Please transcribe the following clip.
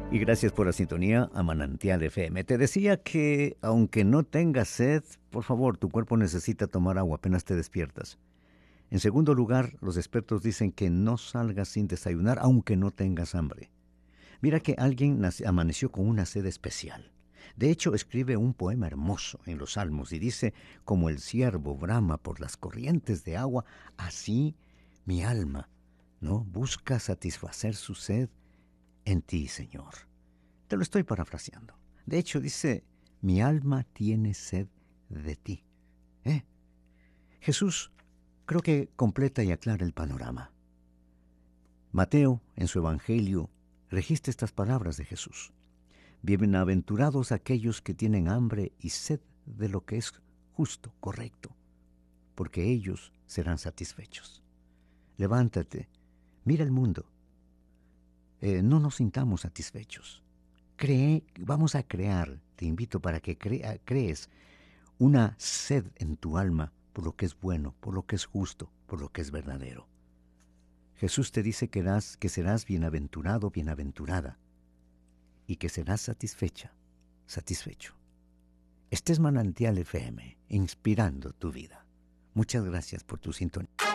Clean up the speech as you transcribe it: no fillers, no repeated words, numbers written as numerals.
Y gracias por la sintonía a Manantial FM. Te decía que aunque no tengas sed, por favor, tu cuerpo necesita tomar agua apenas te despiertas. En segundo lugar, los expertos dicen que no salgas sin desayunar aunque no tengas hambre. Mira que alguien amaneció con una sed especial. De hecho, escribe un poema hermoso en los Salmos y dice, como el ciervo brama por las corrientes de agua, así mi alma, ¿no? Busca satisfacer su sed en ti, Señor. Te lo estoy parafraseando. De hecho, dice, mi alma tiene sed de ti. ¿Eh? Jesús creo que completa y aclara el panorama. Mateo, en su Evangelio, registra estas palabras de Jesús. Bienaventurados aquellos que tienen hambre y sed de lo que es justo, correcto, porque ellos serán satisfechos. Levántate, mira el mundo. No nos sintamos satisfechos. Vamos a crear, te invito para que crees una sed en tu alma por lo que es bueno, por lo que es justo, por lo que es verdadero. Jesús te dice que serás bienaventurado, bienaventurada, y que serás satisfecha, satisfecho. Este es Manantial FM, inspirando tu vida. Muchas gracias por tu sintonía.